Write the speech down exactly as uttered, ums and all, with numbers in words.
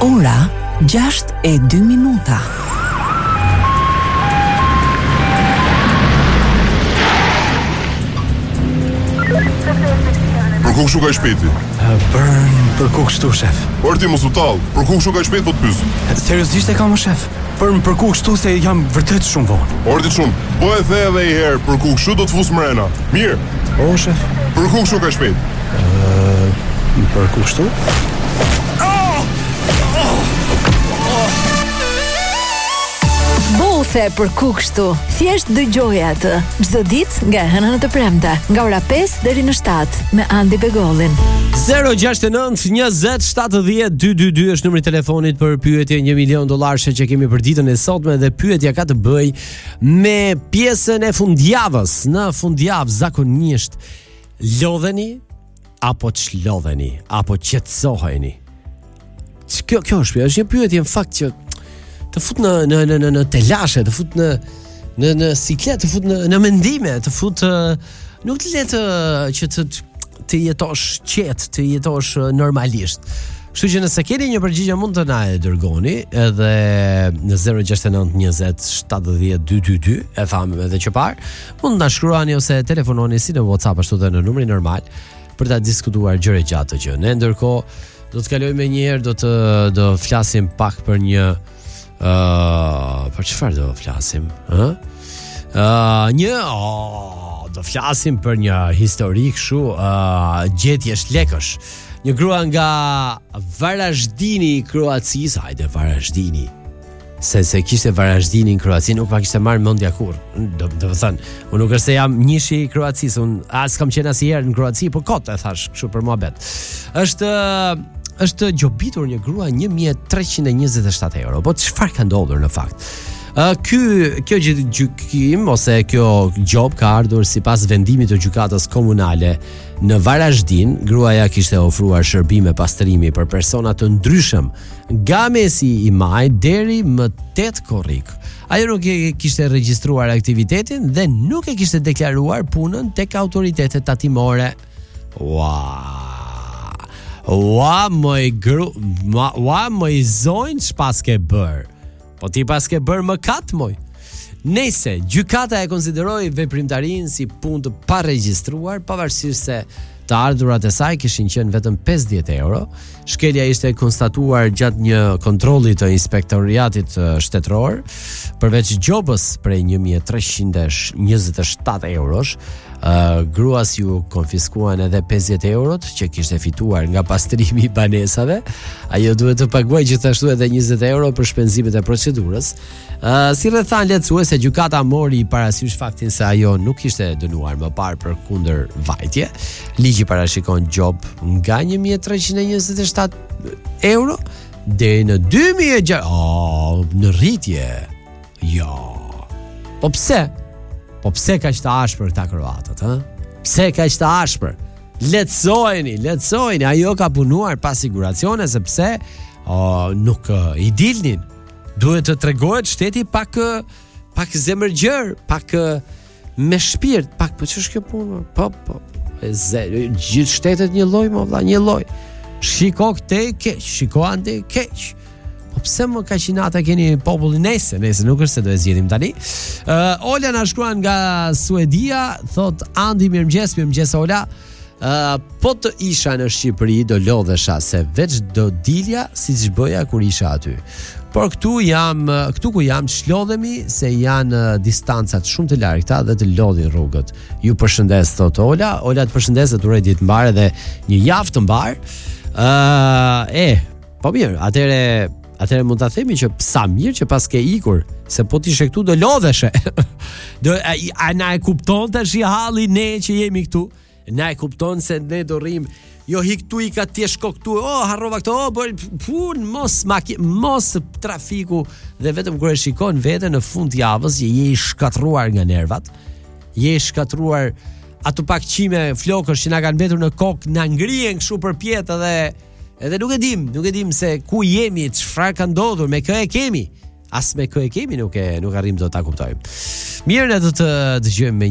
Ora gjashtë e dy minuta. Për ku kështu ka shpejti? Për për ku kështu, shef? Por ti mos u tall, për ku kështu ka shpejt po të pyes? Seriozisht e kam, shef. Për për ku kështu se jam vërtet shumë vonë. Orti shumë. Po e the edhe një herë, për ku kështu do të fus mrena. Mirë. O, shef. Për ku kështu ka shpejt? Ë, për ku kështu? Bothe për ku kështu. Thjesht dëgjoj atë çdo ditë nga hëna në të premte, nga ora pesë deri në shtatë me Andi Begollin. zero gjasht e nëntë njëzet shtatëdhjetë dy dy dy është numri i telefonit për pyetje një milion dollarësh që kemi për ditën e sotme, dhe pyetja ka të bëj me pjesën e fundjavës. Në fundjavë zakonisht lodheni apo çlodheni apo qetësoheni? Kjo kjo është, është një pyetje në fakt që të fut në në në në, në telashe, të fut në në në siklet, të fut në në mendime, të fut nuk të letë që të të jetosh qetë, të jetosh normalisht. Kështu që nëse keni një përgjigje mund të na e dërgoni edhe në zero gjasht e nëntë njëzet shtatëdhjetë dy dy dy, e thamë edhe që parë, mund të na shkruani ose telefononi si në WhatsApp ashtu edhe në numrin normal për ta diskutuar gjëra gjatë të gjë. Ne ndërkohë do të kalojmë një herë, do të do flasim pak për një Uh, për çfarë do flasim? Ë? Uh, një oh, do flasim për një histori kështu, uh, gjetjesh lekësh. Një grua nga Varazdini i Kroacisë, hajde Varazdini. Se se kishte Varazdini në Kroaci, nuk pa kishte marrë mendja kurrë. Do do të thënë, unë nuk është se jam njëshi i Kroacisë, unë as kam qenë asnjëherë në Kroaci, por kot e thash kështu për muhabet. Është është gjobitur një grua një mijë e treqind e njëzet e shtatë euro. Po çfarë ka ndodhur në fakt? Uh, ky kjo gjykim ose kjo gjob ka ardhur sipas vendimit të gjykatës komunale në Varazdin. Gruaja kishte ofruar shërbime pastrimi për persona të ndryshëm nga mesi i maj deri më tetë korrik. Ajo nuk e kishte regjistruar aktivitetin dhe nuk e kishte deklaruar punën tek autoritetet tatimore. Wow. Ua, moj gru, ma, ua, moj zonjë që pas ke bërë. Po ti pas ke bërë më katë, moj. Nëse, gjykata e konsideroi veprimtarinë si punë të paregjistruar, pavarësisht se të ardhurat e saj kishin qenë vetëm pesëdhjetë euro. Shkelja ishte konstatuar gjatë një kontrolli të inspektoriatit shtetëror. Përveç gjobës prej një mijë e treqind e njëzet e shtatë eurosh, Uh, gruas ju konfiskuan edhe pesëdhjetë eurot që kishte fituar nga pastrimi i banesave. Ajo duhet të paguajë gjithashtu edhe njëzet euro për shpenzimet e procedurës. Uh, si rrethan lehtësuese, gjykata mori parasysh faktin se ajo nuk ishte dënuar më parë për kundër vajtje. Ligji parashikon gjob nga një mijë e treqind e njëzet e shtatë euro deri në dy mijë e gjashtëdhjetë. Oh, në rritje. Jo. Po pse? Po pse ka që të ashpër këta kroatët, ha? Pse ka që të ashpër? Letësojni, letësojni, ajo ka punuar pa siguracione, sepse o, nuk uh, i dilnin. Duhet të tregohet shteti pak, pak zemërgjër, pak uh, me shpirt, pak, po që është kjo punë? Po, po, e ze, gjithë shtetet një loj, më vla, një loj. Shiko këte keq, shiko ande keq. Po pse më ka qinata keni popullin nese, nese nuk është se do e zgjedhim tani. Uh, Ola na shkruan nga Suedia, thot Andi mirëmëngjes, mirëmëngjes Ola. Uh, po të isha në Shqipëri do lodhesha se veç do dilja siç bëja kur isha aty. Por këtu jam, këtu ku jam çlodhemi se janë distancat shumë të largëta dhe të lodhin rrugët. Ju përshëndes thot Ola. Ola të përshëndes, të uroj ditë të mbarë dhe një javë të mbarë. Uh, e, po mirë, atëre Atëherë mund ta themi që sa mirë që pas ke ikur, se po ti ishe këtu do lodheshe. do a, a na e kupton tash i halli ne që jemi këtu? Na e kupton se ne do rrim. Jo hik tu i ka ti shko këtu. Oh, harrova këtu. Oh, bër pun mos maki, mos trafiku dhe vetëm kur e shikon veten në fund javës je i shkatruar nga nervat. Je i shkatruar ato pak qime flokësh që na kanë mbetur në kokë, na ngrihen kështu përpjet edhe Edhe nuk e dim, nuk e dim se ku jemi, çfarë ka ndodhur, me kë e kemi. As me kë e kemi nuk e nuk arrim dot ta kuptojmë. Mirë, ne do të dëgjojmë me